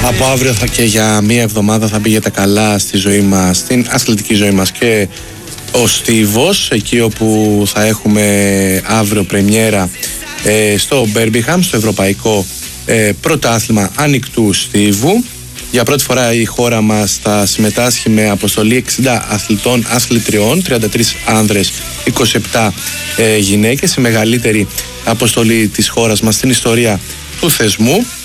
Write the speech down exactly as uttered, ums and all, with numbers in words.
Από αύριο θα και για μία εβδομάδα θα πήγε τα καλά στη ζωή μας, στην αθλητική ζωή μας και ο Στίβος, εκεί όπου θα έχουμε αύριο πρεμιέρα ε, στο Μπέρμπιχαμ, στο Ευρωπαϊκό ε, Πρωτάθλημα Ανοιχτού Στίβου. Για πρώτη φορά η χώρα μας θα συμμετάσχει με αποστολή εξήντα αθλητών αθλητριών, τριάντα τρεις άνδρες, είκοσι επτά ε, γυναίκες, η μεγαλύτερη αποστολή της χώρας μας στην ιστορία του θεσμού.